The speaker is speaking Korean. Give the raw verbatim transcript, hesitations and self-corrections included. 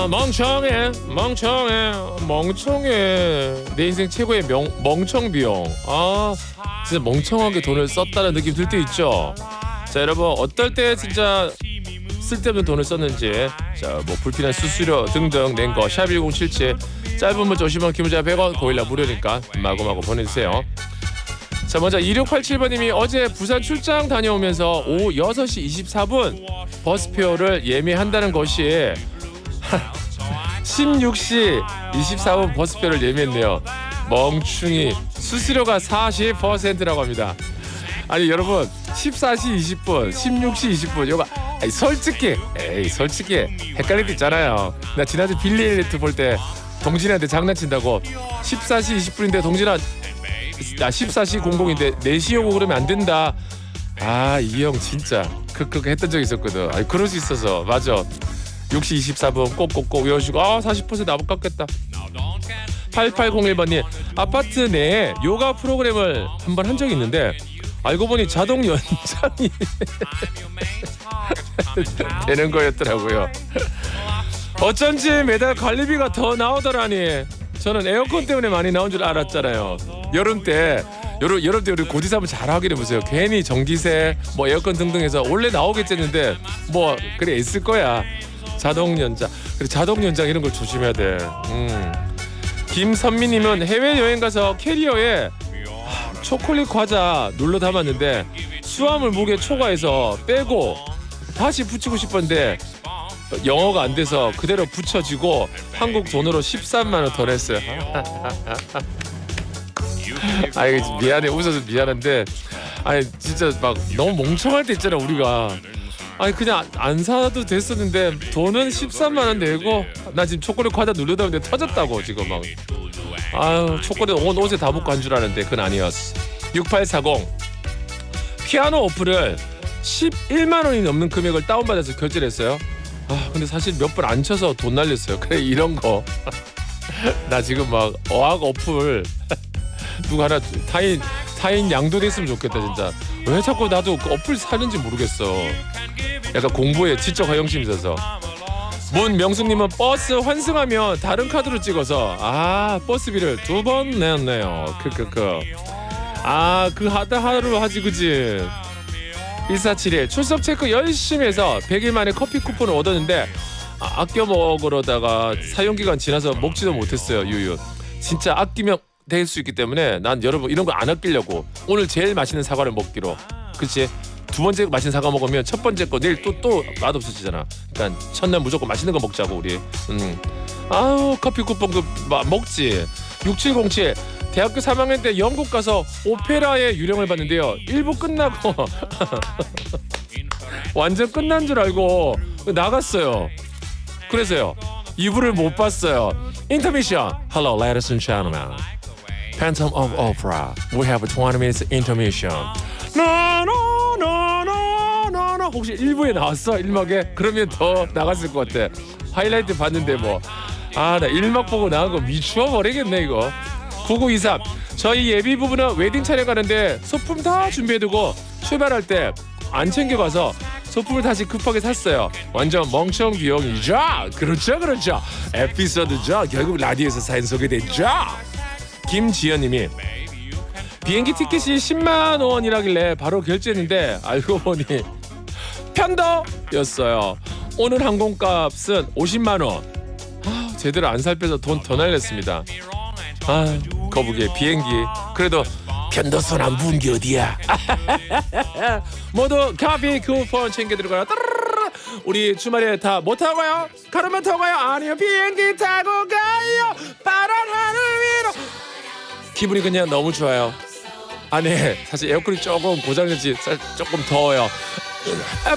아 멍청해 멍청해 멍청해 내 인생 최고의 명, 멍청 비용. 아 진짜 멍청하게 돈을 썼다는 느낌 들 때 있죠. 자 여러분 어떨 때 진짜 쓸데없는 돈을 썼는지 자 뭐 불필요한 수수료 등등 낸 거 샵 일공칠칠 짧은 문자 오십 원 긴 문자 백 원 고일라 무료니까 마구마구 보내주세요. 자 먼저 이육팔칠 번님이 어제 부산 출장 다녀오면서 오후 여섯 시 이십사 분 버스표를 예매한다는 것이 십육 시 이십사 분 버스표를 예매했네요. 멍충이 수수료가 사십 퍼센트라고 합니다. 아니 여러분 십사 시 이십 분 십육 시 이십 분 이거 아니, 솔직히 에이 솔직히 헷갈릴 때 있잖아요. 나 지난주 빌리 엘리트 볼 때 동진이한테 장난친다고 십사 시 이십 분인데 동진아 나 십사 시 공공인데 네 시 오고 그러면 안 된다. 아 이 형 진짜 크크크 했던 적이 있었거든. 아니 그럴 수 있어서 맞아. 육 시 이십사 분 꼭꼭꼭 외우시고 아 사십 퍼센트 나못 깎겠다. 팔팔공일 번님 아파트 내에 요가 프로그램을 한번 한 적이 있는데 알고 보니 자동 연장이 되는 거였더라고요. 어쩐지 매달 관리비가 더 나오더라니. 저는 에어컨 때문에 많이 나온 줄 알았잖아요. 여름 때 여름, 여름 때 우리 고지사 한번 잘 확인해 보세요. 괜히 전기세 뭐 에어컨 등등 해서 원래 나오겠지 했는데 뭐 그래 있을 거야. 자동 연장 그래 자동 연장 이런 걸 조심해야 돼. 음. 김선미님은 해외여행 가서 캐리어에 초콜릿 과자 눌러 담았는데 수화물 무게 초과해서 빼고 다시 붙이고 싶었는데 영어가 안 돼서 그대로 붙여지고 한국 돈으로 십삼만 원 더 냈어요. 아이 미안해 웃어서 미안한데 아니 진짜 막 너무 멍청할 때 있잖아 우리가. 아니 그냥 안 사도 됐었는데 돈은 십삼만 원 내고 나 지금 초콜릿 과자 누르다 보는데 터졌다고 지금 막. 아유 초콜릿 옷, 옷에 다 묻고 한 줄 알았는데 그건 아니었어. 육팔사공 피아노 어플을 십일만 원이 넘는 금액을 다운받아서 결제를 했어요. 아 근데 사실 몇 번 안 쳐서 돈 날렸어요. 그래 이런 거 나 지금 막 어학 어플 누가 하나 타인 타인 양도됐으면 좋겠다 진짜. 왜 자꾸 나도 그 어플 사는지 모르겠어. 약간 공부에 지적 허영심이 있어서. 문명숙님은 버스 환승하면 다른 카드로 찍어서 아 버스비를 두 번 냈네요. 크크크. 아 그 하다 하루 하지 그지. 일사칠일 출석 체크 열심히 해서 백 일 만에 커피 쿠폰을 얻었는데 아, 아껴 먹으려다가 사용기간 지나서 먹지도 못했어요. 유유. 진짜 아끼면 될 수 있기 때문에 난 여러분 이런 거 안 아끼려고 오늘 제일 맛있는 사과를 먹기로. 그치? 두 번째 맛있는 사과 먹으면 첫 번째 거 내일 또 또 맛없어지잖아. 그러니까 첫날 무조건 맛있는 거 먹자고 우리. 음. 아우 커피 쿠폰 그 마, 먹지. 육칠공칠 대학교 삼 학년 때 영국 가서 오페라의 유령을 봤는데요. 일 부 끝나고 완전 끝난 줄 알고 나갔어요. 그래서요 이 부를 못 봤어요. 인터미션. Hello ladies and gentlemen. Phantom of Opera. We have a twenty minutes intermission. No no no no no no. 혹시 일 부에 나왔어? 일 막에? 그러면 더 나갔을 것 같아. 하이라이트 봤는데 뭐. 아 나 일 막 보고 나간 거 미쳐버리겠네 이거. 구구이삼 저희 예비 부부는 웨딩 촬영 가는데 소품 다 준비해두고 출발할 때 안 챙겨가서 소품을 다시 급하게 샀어요. 완전 멍청 비용이죠. 그렇죠 그렇죠. 에피소드죠. 결국 라디오에서 사연 소개됐죠. 김지연님이 비행기 티켓이 십만 원이라길래 바로 결제했는데 알고 보니 편도였어요. 오늘 항공값은 오십만 원. 아, 제대로 안 살펴서 돈 더 날렸습니다. 아 거북이 비행기 그래도 편도선 안 부은 게 어디야. 모두 커피 쿠폰 챙겨 들어가요. 우리 주말에 다 뭐 타고 가요? 카르마 타고 가요? 아니요 비행기 타고 가요. 파란 하늘 위로. 기분이 그냥 너무 좋아요. 안에 사실 에어컨이 조금 고장인지 조금 더워요.